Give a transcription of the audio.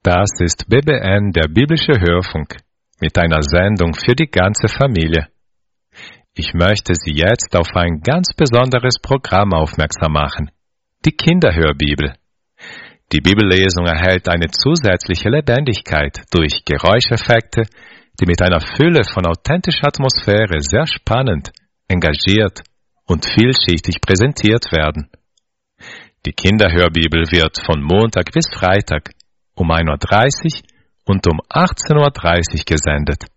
Das ist BBN, der biblische Hörfunk, mit einer Sendung für die ganze Familie. Ich möchte Sie jetzt auf ein ganz besonderes Programm aufmerksam machen, die Kinderhörbibel. Die Bibellesung erhält eine zusätzliche Lebendigkeit durch Geräuscheffekte, die mit einer Fülle von authentischer Atmosphäre sehr spannend, engagiert und vielschichtig präsentiert werden. Die Kinderhörbibel wird von Montag bis Freitag um 1:30 Uhr und um 18:30 Uhr gesendet.